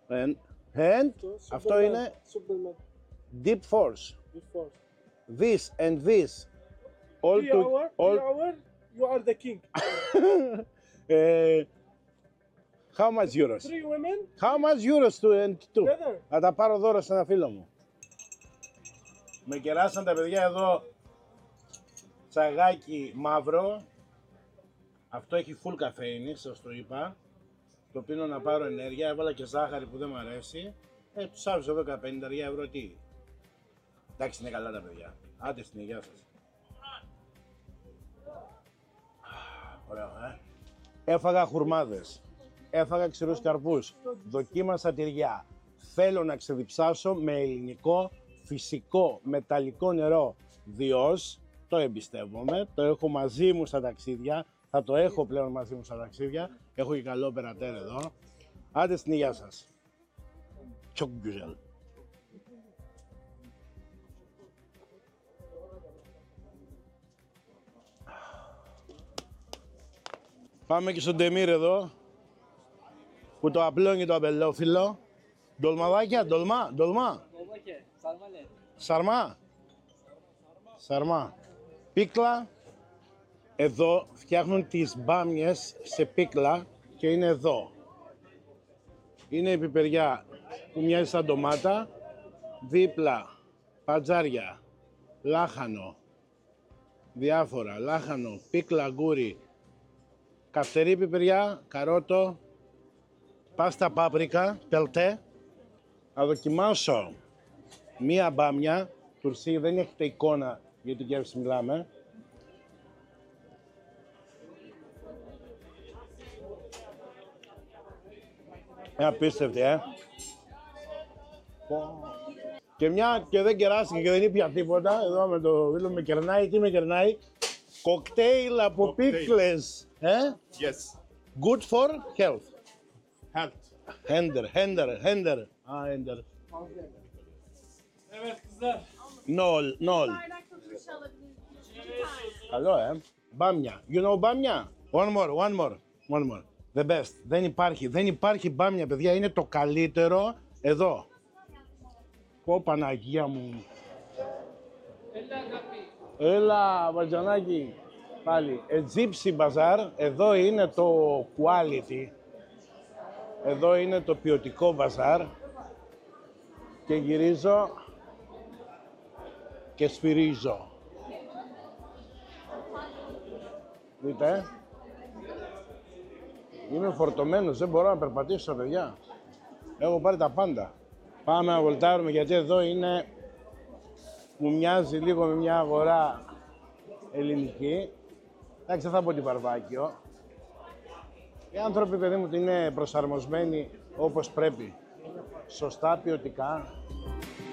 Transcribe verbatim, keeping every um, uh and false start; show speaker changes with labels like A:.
A: And, and αυτό είναι deep force. This and this. All
B: Three
A: to,
B: hour,
A: all,
B: three hour, you are the king.
A: uh, how much euros?
B: Three women
A: How much euros to and two?
B: together.
A: Θα τα πάρω δώρο σε ένα φίλο μου. Με κεράσαν τα παιδιά εδώ τσαγάκι μαύρο. Αυτό έχει full καφέινη, σας το είπα. Το πίνω να πάρω ενέργεια, έβαλα και ζάχαρη που δεν μου αρέσει. Ε, τους άφησα εδώ πενήντα ευρώ, τι. Εντάξει, είναι καλά τα παιδιά. Άντε στην υγεία σας. Ωραίο, ε. Έφαγα χουρμάδες. Έφαγα ξηρούς καρπούς. Δοκίμασα τυριά. Θέλω να ξεδιψάσω με ελληνικό, φυσικό, μεταλλικό νερό. Διώς, το εμπιστεύομαι, το έχω μαζί μου στα ταξίδια. Θα το έχω πλέον μαζί μου στα ταξίδια. Έχω και καλό περατέρ εδώ. Άντε στην υγεία σας. Çok güzel. Πάμε και στον Τεμίρ εδώ, που το απλώνει το αμπελόφυλλο. Ντολμαδάκια, ντολμά, ντολμά. Σαρμά. Σαρμά. Πίκλα. Εδώ φτιάχνουν τις μπάμιες σε πίκλα και είναι εδώ. Είναι η πιπεριά που μοιάζει σαν ντομάτα. Δίπλα πατζάρια, λάχανο, διάφορα, λάχανο, πίκλα, αγκούρι, καυτερή πιπεριά, καρότο, πάστα πάπρικα, πελτέ. Θα δοκιμάσω μία μπάμια, τουρσί, δεν έχετε εικόνα για την γεύση μιλάμε. Είναι απίστευτη, ε. Και μια και δεν κεράστηκε και δεν ήπια τίποτα, εδώ με το βίλο με κερνάει, τι με κερνάει. Κοκτέιλ από πίκλες, ε.
C: Yes.
A: Good for health.
C: Health.
A: Hender, hender, hender. Ah, hender.
B: Evet kızlar.
A: Nol, nol. Καλό, ε. Μπάμια. You know μπάμια? One more, one more, one more. The best. Δεν υπάρχει, δεν υπάρχει μπάμια, παιδιά. Είναι το καλύτερο εδώ. Πω, Παναγία μου. Έλα, βατζανάκι. Πάλι. Egyptian Bazaar. Εδώ είναι το quality. Εδώ είναι το ποιοτικό μπαζάρ. Και γυρίζω και σφυρίζω. Δείτε. Είμαι φορτωμένος, δεν μπορώ να περπατήσω, παιδιά. Έχω πάρει τα πάντα. Πάμε να βολτάρουμε, γιατί εδώ είναι... Μου μοιάζει λίγο με μια αγορά ελληνική. Εντάξει, δεν θα πω την Βαρβάκιο. Οι άνθρωποι, παιδί μου, είναι προσαρμοσμένοι όπως πρέπει. Σωστά, ποιοτικά.